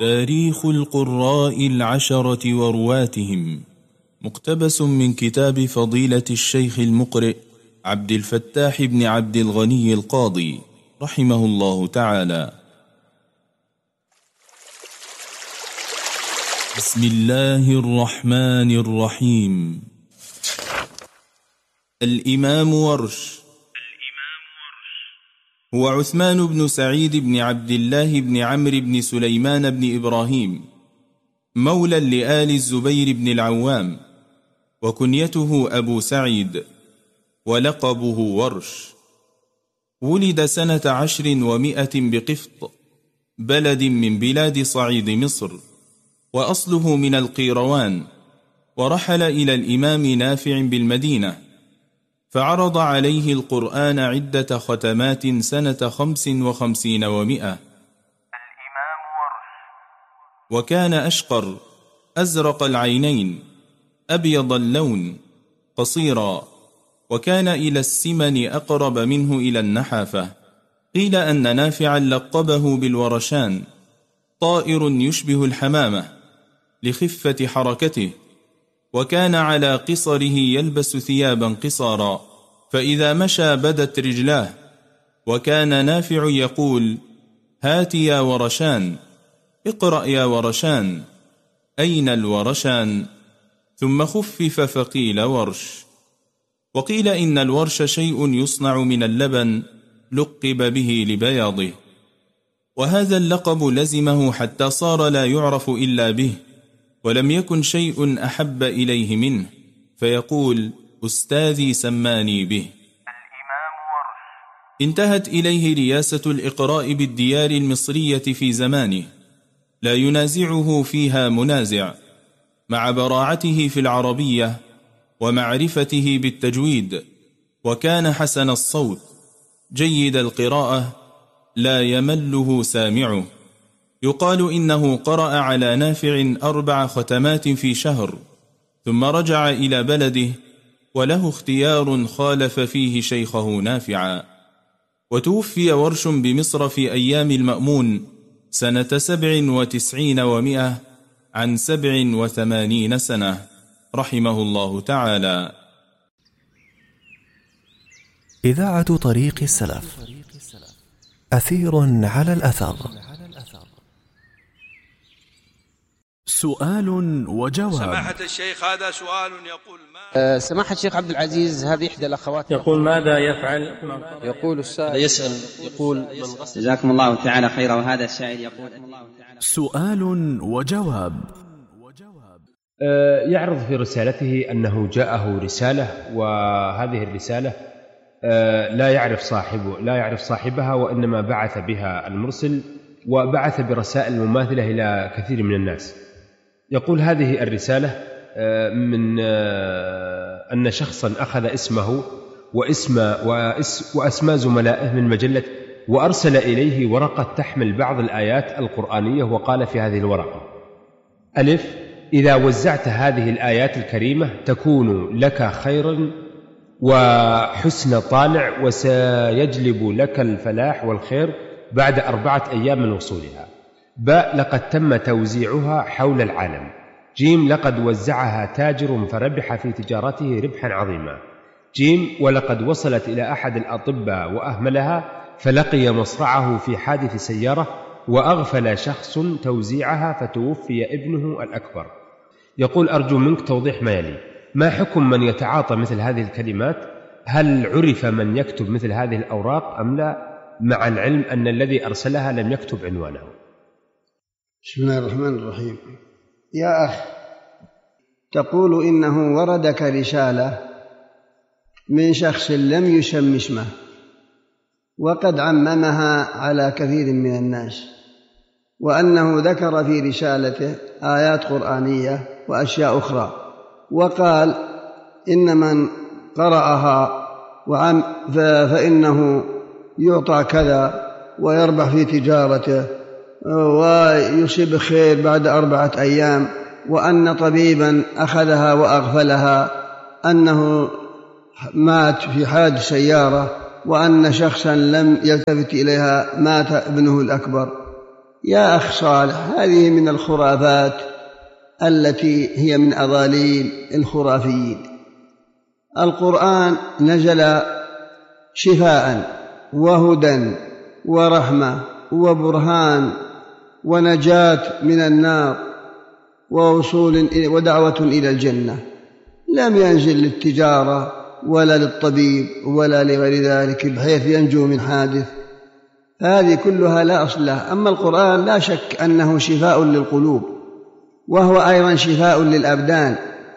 تاريخ القراء العشرة ورواتهم، مقتبس من كتاب فضيلة الشيخ المقرئ عبد الفتاح بن عبد الغني القاضي رحمه الله تعالى. بسم الله الرحمن الرحيم. الإمام ورش هو عثمان بن سعيد بن عبد الله بن عمرو بن سليمان بن إبراهيم، مولى لآل الزبير بن العوام، وكنيته أبو سعيد، ولقبه ورش. ولد سنة 10 بقفط، بلد من بلاد صعيد مصر، وأصله من القيروان، ورحل إلى الإمام نافع بالمدينة، فعرض عليه القرآن عدة ختمات سنة 55 و100. الإمام ورش. وكان أشقر، أزرق العينين، أبيض اللون، قصيرا، وكان إلى السمن أقرب منه إلى النحافة. قيل أن نافعا لقبه بالورشان، طائر يشبه الحمامة لخفة حركته، وكان على قصره يلبس ثيابا قصارا، فإذا مشى بدت رجلاه. وكان نافع يقول: هات يا ورشان، اقرأ يا ورشان، أين الورشان؟ ثم خفف فقيل ورش. وقيل إن الورش شيء يصنع من اللبن لقب به لبياضه، وهذا اللقب لزمه حتى صار لا يعرف إلا به، ولم يكن شيء أحب إليه منه، فيقول: أستاذي سماني به. الإمام ورش. انتهت إليه رياسة الإقراء بالديار المصرية في زمانه، لا ينازعه فيها منازع، مع براعته في العربية ومعرفته بالتجويد، وكان حسن الصوت جيد القراءة لا يمله سامعه. يقال إنه قرأ على نافع 4 ختمات في شهر، ثم رجع إلى بلده، وله اختيار خالف فيه شيخه نافعا. وتوفي ورش بمصر في أيام المأمون سنة 97 و100 عن 87 سنة رحمه الله تعالى. إذاعة طريق السلف، أثير على الأثر. سؤال وجواب. سماحة الشيخ، هذا سؤال يقول: ما سماحة الشيخ عبد العزيز، هذه إحدى الأخوات يقول: ماذا يفعل؟ يقول السائل يسأل يقول: جزاكم الله تعالى خيرا. وهذا السائل يقول: سؤال وجواب. يعرض في رسالته أنه جاءه رسالة، وهذه الرسالة لا يعرف صاحبها، وإنما بعث بها المرسل، وبعث برسائل مماثلة إلى كثير من الناس. يقول: هذه الرسالة من أن شخصا أخذ اسمه وأسماء زملائه من مجلة، وأرسل إليه ورقة تحمل بعض الآيات القرآنية، وقال في هذه الورقة: ألف، إذا وزعت هذه الآيات الكريمة تكون لك خيرا وحسن طالع، وسيجلب لك الفلاح والخير بعد 4 أيام من وصولها. باء، لقد تم توزيعها حول العالم. جيم، لقد وزعها تاجر فربح في تجارته ربحا عظيما. جيم، ولقد وصلت إلى أحد الأطباء وأهملها، فلقي مصرعه في حادث سيارة، وأغفل شخص توزيعها فتوفي ابنه الأكبر. يقول: أرجو منك توضيح ما يلي: ما حكم من يتعاطى مثل هذه الكلمات؟ هل عرف من يكتب مثل هذه الأوراق أم لا، مع العلم أن الذي أرسلها لم يكتب عنوانه؟ بسم الله الرحمن الرحيم. يا أخ، تقول إنه وردك رسالة من شخص لم يسم اسمه، وقد عممها على كثير من الناس، وأنه ذكر في رسالته آيات قرآنية وأشياء أخرى، وقال إن من قرأها فإنه يعطى كذا ويربح في تجارته ويصيب خير بعد 4 أيام، وأن طبيبا أخذها وأغفلها أنه مات في حادث سيارة، وأن شخصا لم يلتفت إليها مات ابنه الأكبر. يا أخ صالح، هذه من الخرافات التي هي من أضاليل الخرافيين. القرآن نزل شفاء وهدى ورحمة وبرهان ونجاة من النار ووصول ودعوة إلى الجنة، لم ينزل للتجارة ولا للطبيب ولا لغير ذلك بحيث ينجو من حادث، هذه كلها لا أصل لها. أما القرآن لا شك أنه شفاء للقلوب، وهو أيضا شفاء للأبدان.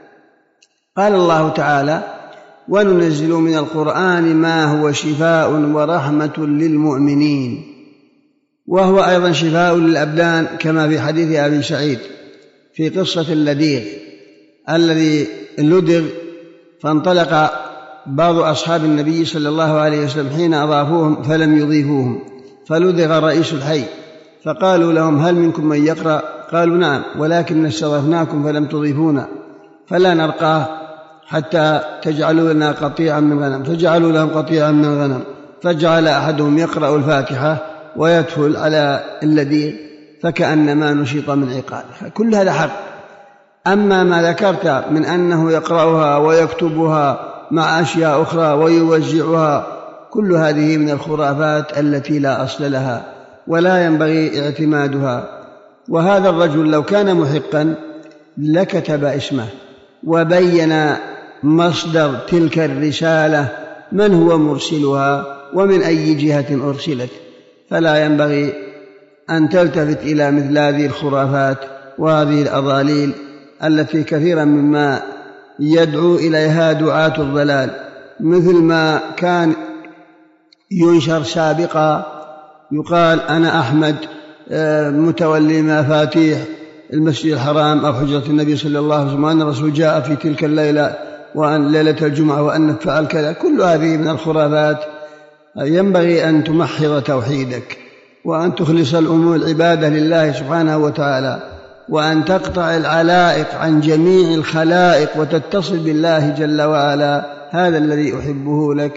قال الله تعالى: وننزل من القرآن ما هو شفاء ورحمة للمؤمنين، وهو أيضا شفاء للأبدان، كما في حديث أبي سعيد في قصة اللديغ الذي لدغ، فانطلق بعض أصحاب النبي صلى الله عليه وسلم حين أضافوهم فلم يضيفوهم، فلدغ رئيس الحي، فقالوا لهم: هل منكم من يقرأ؟ قالوا: نعم، ولكن استضفناكم فلم تضيفونا، فلا نرقاه حتى تجعلوا لنا قطيعا من غنم. فجعلوا لهم قطيعا من غنم، فجعل أحدهم يقرأ الفاتحة ويدخل على اللديغ فكأنما نشط من عقاله. كل هذا حق. أما ما ذكرت من أنه يقرأها ويكتبها مع أشياء أخرى ويوزعها، كل هذه من الخرافات التي لا أصل لها ولا ينبغي اعتمادها. وهذا الرجل لو كان محقا لكتب اسمه وبين مصدر تلك الرسالة، من هو مرسلها ومن أي جهة أرسلت، فلا ينبغي أن تلتفت إلى مثل هذه الخرافات وهذه الأضاليل التي كثيرا مما يدعو إليها دعاة الضلال، مثل ما كان ينشر سابقا يقال: أنا أحمد متولي مفاتيح المسجد الحرام أو حجرة النبي صلى الله عليه وسلم، وأن الرسول جاء في تلك الليلة وأن ليلة الجمعة وأن فعل كذا. كل هذه من الخرافات. ينبغي أن تمحض توحيدك وأن تخلص الأمور العبادة لله سبحانه وتعالى، وأن تقطع العلائق عن جميع الخلائق وتتصل بالله جل وعلا، هذا الذي أحبه لك،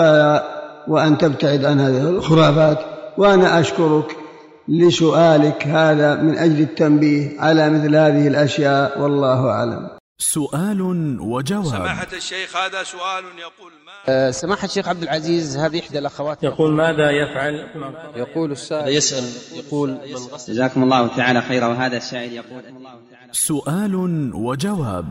وأن تبتعد عن هذه الخرافات. وأنا أشكرك لسؤالك هذا من أجل التنبيه على مثل هذه الأشياء، والله أعلم. سؤال وجواب. سماحة الشيخ، هذا سؤال يقول: ما سماحة الشيخ عبد العزيز، هذه إحدى الأخوات يقول: ماذا يفعل؟ يقول السائل يسأل يقول: جزاكم الله تعالى خيرا. وهذا السائل يقول: سؤال وجواب.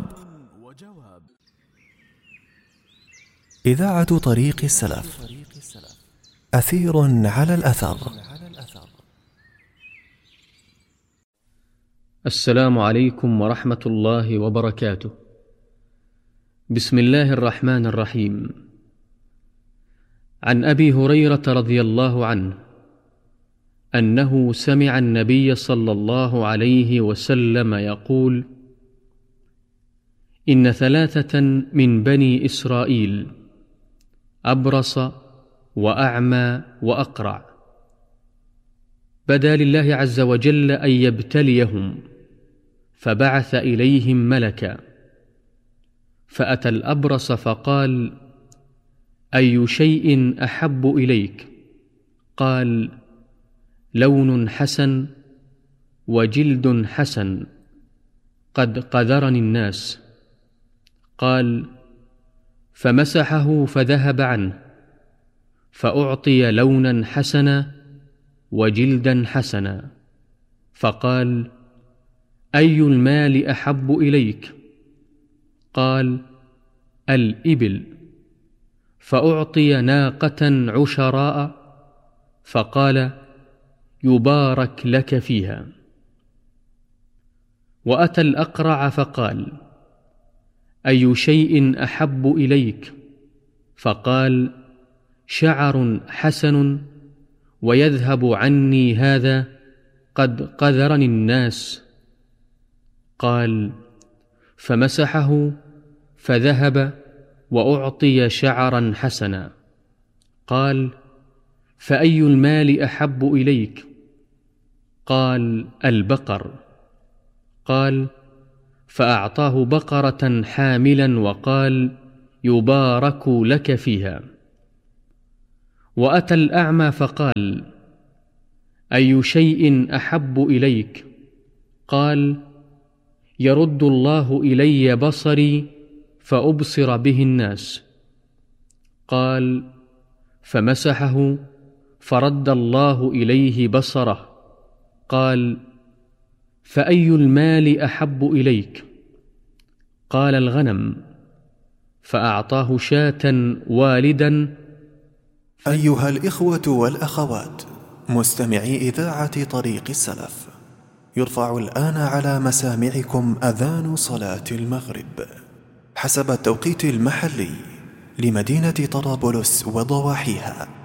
إذاعة طريق السلف، أثير على الأثر. السلام عليكم ورحمة الله وبركاته. بسم الله الرحمن الرحيم. عن أبي هريرة رضي الله عنه أنه سمع النبي صلى الله عليه وسلم يقول: إن 3 من بني إسرائيل، أبرص وأعمى وأقرع، بدا لله عز وجل أن يبتليهم، فبعث إليهم ملكا، فأتى الأبرص فقال: أي شيء أحب إليك؟ قال: لون حسن وجلد حسن، قد قذرني الناس. قال: فمسحه فذهب عنه، فأعطي لونا حسنا وجلدا حسنا. فقال: أي المال أحب إليك؟ قال: الإبل. فأعطي ناقة عشراء، فقال: يبارك لك فيها. وأتى الأقرع فقال: أي شيء أحب إليك؟ فقال: شعر حسن ويذهب عني هذا، قد قذرني الناس. قال: فمسحه فذهب وأعطي شعرا حسنا. قال: فأي المال أحب إليك؟ قال: البقر. قال: فأعطاه بقرة حاملا وقال: يبارك لك فيها. وأتى الأعمى فقال: أي شيء أحب إليك؟ قال: يرد الله إلي بصري فأبصر به الناس. قال: فمسحه فرد الله إليه بصره. قال: فأي المال أحب إليك؟ قال: الغنم. فأعطاه شاة والدا. أيها الإخوة والأخوات مستمعي إذاعة طريق السلف، يرفع الآن على مسامعكم أذان صلاة المغرب حسب التوقيت المحلي لمدينة طرابلس وضواحيها.